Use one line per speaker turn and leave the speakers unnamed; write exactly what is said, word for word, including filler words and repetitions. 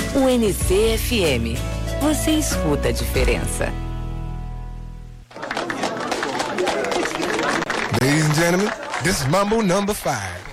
U N C F M. Você escuta a diferença.
Ladies and gentlemen, this is Mambo number five.